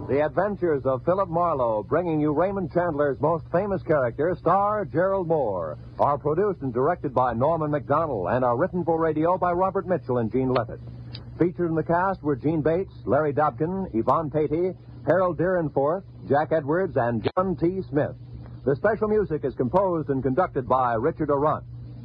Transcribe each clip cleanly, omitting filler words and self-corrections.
The Adventures of Philip Marlowe, bringing you Raymond Chandler's most famous character, star Gerald Moore, are produced and directed by Norman McDonald and are written for radio by Robert Mitchell and Gene Levitt. Featured in the cast were Gene Bates, Larry Dobkin, Yvonne Tatey, Harold Deerenforth, Jack Edwards, and John T. Smith. The special music is composed and conducted by Richard Arant.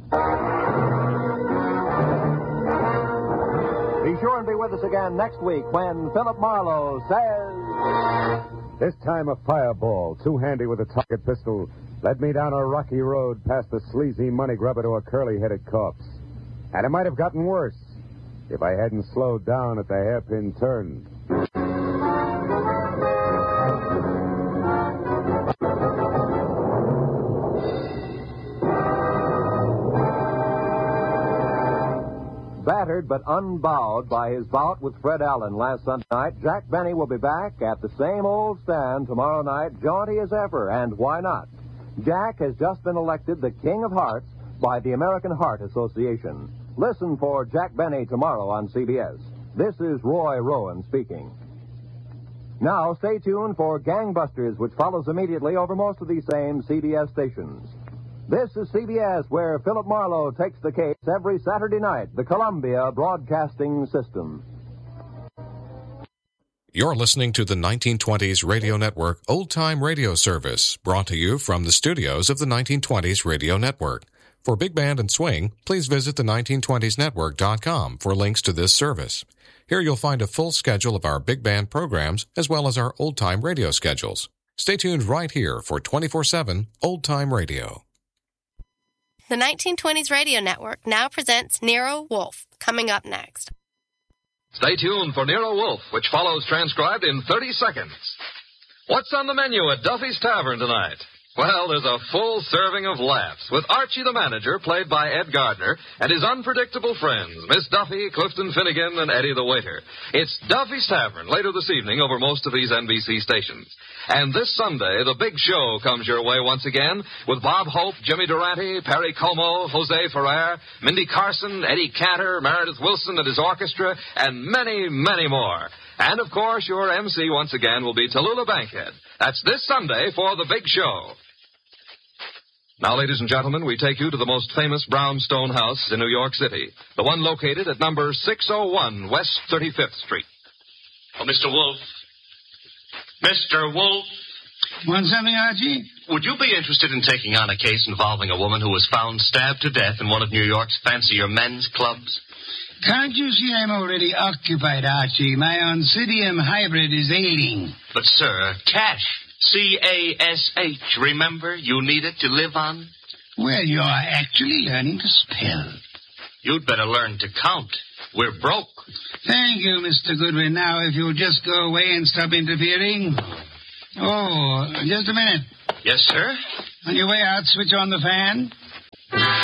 Be sure and be with us again next week when Philip Marlowe says... This time a fireball, two-handy with a target pistol, led me down a rocky road past the sleazy money grubber to a curly-headed corpse. And it might have gotten worse if I hadn't slowed down at the hairpin turn. Battered but unbowed by his bout with Fred Allen last Sunday night, Jack Benny will be back at the same old stand tomorrow night, jaunty as ever, and why not? Jack has just been elected the King of Hearts by the American Heart Association. Listen for Jack Benny tomorrow on CBS. This is Roy Rowan speaking. Now, stay tuned for Gangbusters, which follows immediately over most of these same CBS stations. This is CBS, where Philip Marlowe takes the case every Saturday night, the Columbia Broadcasting System. You're listening to the 1920s Radio Network Old Time Radio Service, brought to you from the studios of the 1920s Radio Network. For Big Band and Swing, please visit the 1920snetwork.com for links to this service. Here you'll find a full schedule of our Big Band programs, as well as our Old Time Radio schedules. Stay tuned right here for 24/7 Old Time Radio. The 1920s Radio Network now presents Nero Wolfe, coming up next. Stay tuned for Nero Wolfe, which follows transcribed in 30 seconds. What's on the menu at Duffy's Tavern tonight? Well, there's a full serving of laughs with Archie the manager, played by Ed Gardner, and his unpredictable friends, Miss Duffy, Clifton Finnegan, and Eddie the waiter. It's Duffy's Tavern later this evening over most of these NBC stations. And this Sunday, the big show comes your way once again with Bob Hope, Jimmy Durante, Perry Como, Jose Ferrer, Mindy Carson, Eddie Cantor, Meredith Wilson and his orchestra, and many, many more. And, of course, your MC once again will be Tallulah Bankhead. That's this Sunday for the big show. Now, ladies and gentlemen, we take you to the most famous brownstone house in New York City, the one located at number 601 West 35th Street. Oh, Mr. Wolfe. Mr. Wolfe. Want something, Archie? Would you be interested in taking on a case involving a woman who was found stabbed to death in one of New York's fancier men's clubs? Can't you see I'm already occupied, Archie? My Oncidium hybrid is ailing. But, sir, cash. C-A-S-H. Remember, you need it to live on? Well, you're actually learning to spell. You'd better learn to count. We're broke. Thank you, Mr. Goodwin. Now, if you'll just go away and stop interfering. Oh, just a minute. Yes, sir? On your way out, switch on the fan.